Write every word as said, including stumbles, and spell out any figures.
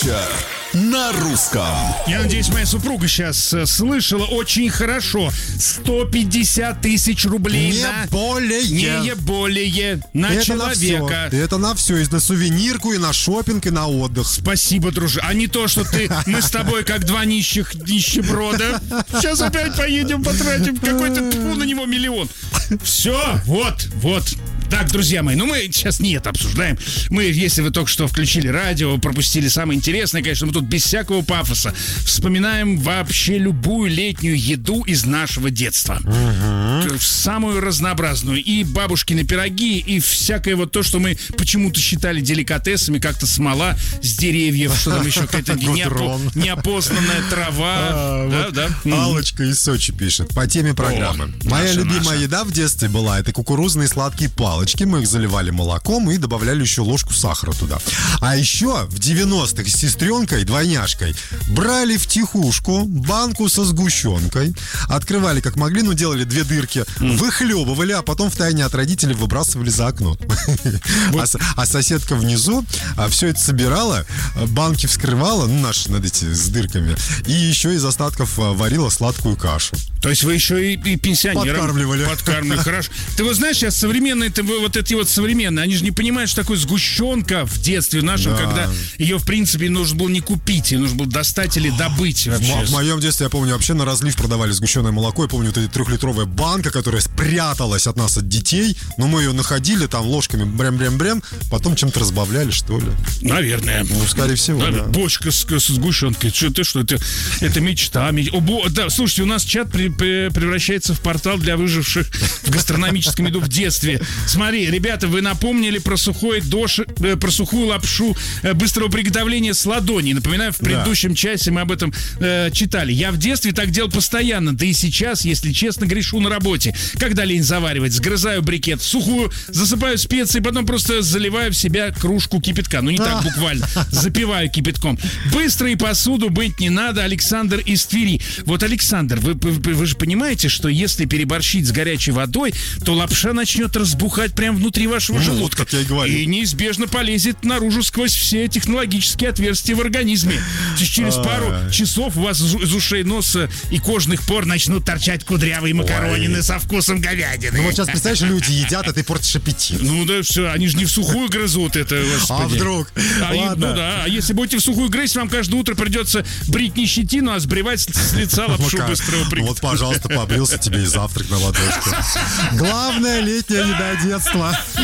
Вечер на русском. Я надеюсь, моя супруга сейчас э, слышала очень хорошо. сто пятьдесят тысяч рублей Не на... более. Не более. На Это человека. На все. Это на все. И на сувенирку, и на шопинг, и на отдых. Спасибо, друже. А не то, что ты, мы с тобой как два нищих нищеброда. Сейчас опять поедем, потратим какой-то тьфу на него миллион. Все, вот, вот. Так, друзья мои, ну мы сейчас не это обсуждаем. Мы, если вы только что включили радио, пропустили самое интересное, конечно, мы тут без всякого пафоса вспоминаем вообще любую летнюю еду из нашего детства. Угу. Самую разнообразную. И бабушкины пироги, и всякое вот то, что мы почему-то считали деликатесами, как-то смола с деревьев, что там еще какая-то неопо- неопознанная трава. Да, да. Аллочка из Сочи пишет по теме программы. Моя любимая еда в детстве была это кукурузные сладкие палочки. Мы их заливали молоком и добавляли еще ложку сахара туда. А еще в девяностых с сестренкой, двойняшкой, брали втихушку банку со сгущенкой, открывали как могли, ну делали две дырки, mm. выхлебывали, а потом втайне от родителей выбрасывали за окно. Вот. А, а соседка внизу а, все это собирала, банки вскрывала, ну наши над эти с дырками, и еще из остатков а, варила сладкую кашу. То есть вы еще и, и пенсионерам подкармливали. Подкармливали, хорошо. Ты вот знаешь, сейчас современные, ты, вот эти вот современные, они же не понимают, что такое сгущенка в детстве нашем, да. Когда ее, в принципе, нужно было не купить, ее нужно было достать или добыть вообще. В, в моем детстве, я помню, вообще на разлив продавали сгущенное молоко. Я помню, вот эта трехлитровая банка, которая спряталась от нас, от детей, но мы ее находили там ложками брям-брям-брям, потом чем-то разбавляли, что ли. Наверное. Ну, скорее всего, да. Бочка с, с сгущенкой. Что ты, что это? Это мечта. О, бо, да, слушайте, у нас чат при, при, превращается в портал для выживших в гастрономическом еду в детстве. Смотри, ребята, вы напомнили про сухой дош, э, про сухую лапшу э, быстрого приготовления с ладони. Напоминаю, в предыдущем да. часе мы об этом э, читали. Я в детстве так делал постоянно, да и сейчас, если честно, грешу на работе. Когда лень заваривать, сгрызаю брикет сухую, засыпаю специи, потом просто заливаю в себя кружку кипятка. Ну, не так буквально. Запиваю кипятком. Быстро и посуду быть не надо. Александр из Твери. Вот, Александр, вы, вы, вы же понимаете, что если переборщить с горячей водой, то лапша начнет разбухать прямо внутри вашего ну, желудка. Вот как я и говорю. И неизбежно полезет наружу сквозь все технологические отверстия в организме. Через пару часов у вас из ушей, носа и кожных пор начнут торчать кудрявые макаронины Ой. со вкусом говядины. Ну вот сейчас, представляешь, люди едят, а ты портишь аппетит. Ну да, все, они же не в сухую грызут это, господи. А вдруг? А, Ладно. И, ну да, а если будете в сухую грызть, вам каждое утро придется брить не щетину, а сбривать с лица лапшу ну, быстрого приготовления. Вот, пожалуйста, побрился тебе и завтрак на ладошку. Главная летняя еда детства.